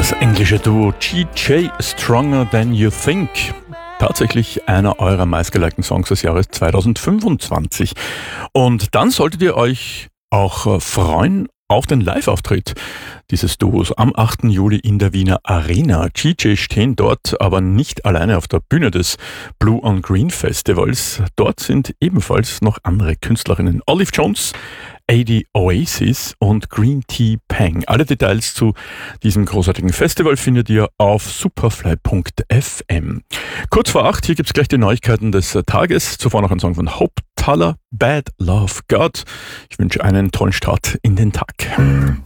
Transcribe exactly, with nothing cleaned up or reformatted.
Das englische Duo G J Stronger Than You Think. Tatsächlich einer eurer meistgelikten Songs des Jahres zweitausendfünfundzwanzig. Und dann solltet ihr euch auch freuen auf den Live-Auftritt dieses Duos am achten Juli in der Wiener Arena. G J stehen dort aber nicht alleine auf der Bühne des Blue on Green Festivals. Dort sind ebenfalls noch andere Künstlerinnen. Olive Jones, A D Oasis und Green Tea Peng. Alle Details zu diesem großartigen Festival findet ihr auf superfly punkt f m. Kurz vor acht, hier gibt's gleich die Neuigkeiten des Tages. Zuvor noch ein Song von Hope Tuller, Bad Love God. Ich wünsche einen tollen Start in den Tag.